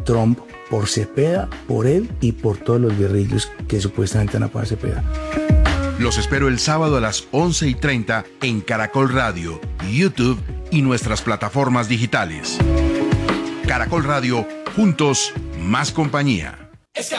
Trump por Cepeda, por él y por todos los guerrillos que supuestamente han apoyado a Cepeda. Los espero el sábado a las 11:30 en Caracol Radio, YouTube y nuestras plataformas digitales. Caracol Radio, juntos, más compañía.